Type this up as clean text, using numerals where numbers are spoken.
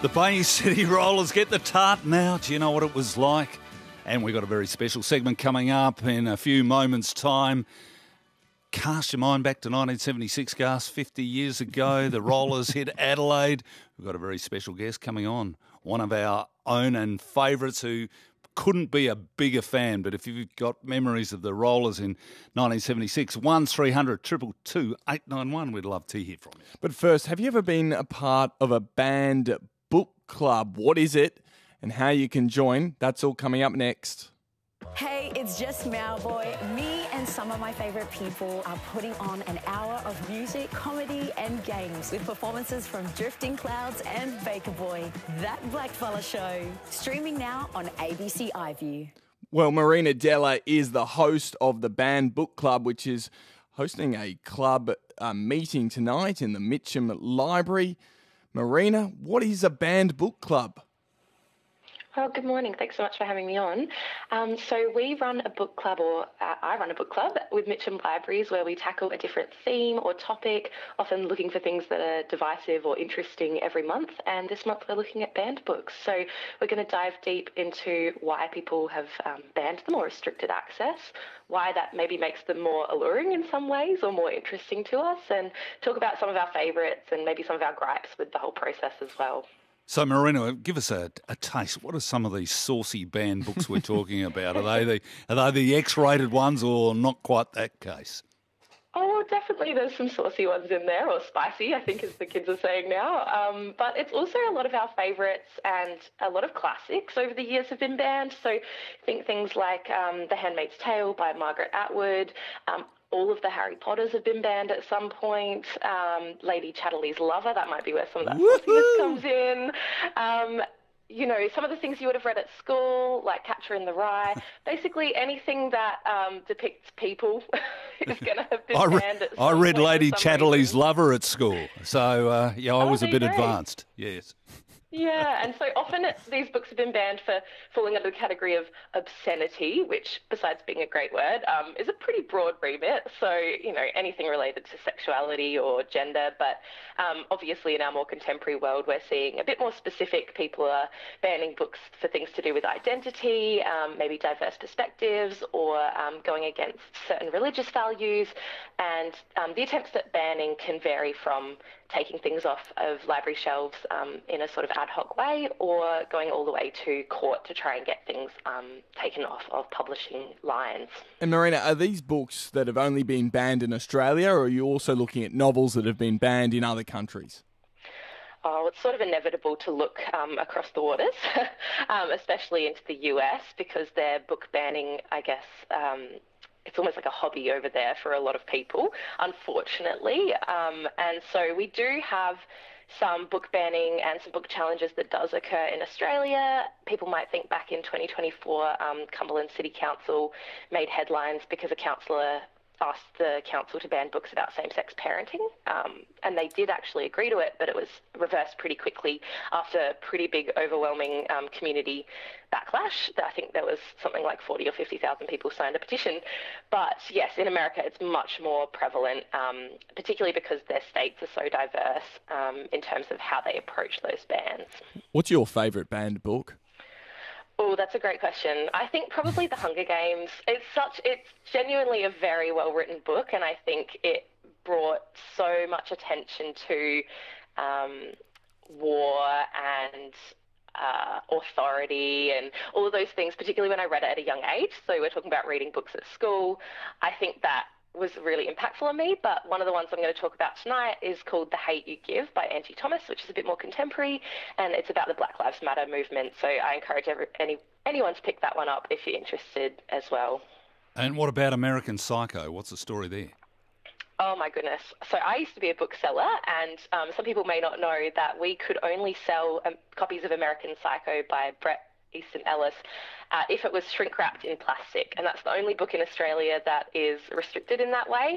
The Bay City Rollers get the tartan out. Do you know what it was like? And we've got a very special segment coming up in a few moments' time. Cast your mind back to 1976, Gas, 50 years ago. The Rollers hit Adelaide. We've got a very special guest coming on. One of our own and favourites who couldn't be a bigger fan, but if you've got memories of the Rollers in 1976, 1300 222 891, we'd love to hear from you. But first, have you ever been a part of a band book club? What is it and how you can join? That's all coming up next. Hey, it's just Mowboy. Me and some of my favourite people are putting on an hour of music, comedy and games with performances from Drifting Clouds and Baker Boy. That Blackfella Show. Streaming now on ABC iView. Well, Marina Della is the host of the Band Book Club, which is hosting a club meeting tonight in the Mitcham Library. Marina, what is a band book club? Well, good morning. Thanks so much for having me on. So we run a book club, I run a book club with Mitcham Libraries where we tackle a different theme or topic, often looking for things that are divisive or interesting every month. And this month we're looking at banned books. So we're going to dive deep into why people have banned them or restricted access, why that maybe makes them more alluring in some ways or more interesting to us, and talk about some of our favourites and maybe some of our gripes with the whole process as well. So, Marina, give us a taste. What are some of these saucy banned books we're talking about? Are they the X-rated ones or not quite that case? Oh, definitely there's some saucy ones in there, or spicy, I think as the kids are saying now. But it's also a lot of our favourites, and a lot of classics over the years have been banned. So think things like The Handmaid's Tale by Margaret Atwood. All of the Harry Potters have been banned at some point. Lady Chatterley's Lover, that might be where some of that sauciness comes in. You know, some of the things you would have read at school, like Catcher in the Rye. Basically, anything that depicts people is going to have been banned at some I read point Lady for some Chatterley's reason. Lover at school, so I was a bit advanced. Yes. Yeah, and so often these books have been banned for falling under the category of obscenity, which, besides being a great word, is a pretty broad remit. So, you know, anything related to sexuality or gender. But obviously in our more contemporary world, we're seeing a bit more specific. People are banning books for things to do with identity, maybe diverse perspectives, or going against certain religious values. And the attempts at banning can vary from taking things off of library shelves in a sort of ad hoc way, or going all the way to court to try and get things taken off of publishing lines. And Marina, are these books that have only been banned in Australia, or are you also looking at novels that have been banned in other countries? Oh, it's sort of inevitable to look across the waters, especially into the US, because their book banning, I guess, it's almost like a hobby over there for a lot of people, unfortunately. And so we do have some book banning and some book challenges that does occur in Australia. People might think back in 2024, Cumberland City Council made headlines because a councillor asked the council to ban books about same-sex parenting, and they did actually agree to it, but it was reversed pretty quickly after pretty big, overwhelming community backlash. I think there was something like 40 or 50,000 people signed a petition. But yes, in America it's much more prevalent, particularly because their states are so diverse in terms of how they approach those bans. What's your favourite banned book? Oh, that's a great question. I think probably The Hunger Games. It's genuinely a very well-written book, and I think it brought so much attention to war and authority and all of those things, particularly when I read it at a young age. So we're talking about reading books at school. I think that was really impactful on me, but one of the ones I'm going to talk about tonight is called The Hate U Give by Angie Thomas, which is a bit more contemporary, and it's about the Black Lives Matter movement. So I encourage anyone to pick that one up if you're interested as well. And what about American Psycho? What's the story there? Oh my goodness. So I used to be a bookseller, and some people may not know that we could only sell copies of American Psycho by Bret Easton Ellis if it was shrink wrapped in plastic, and that's the only book in Australia that is restricted in that way.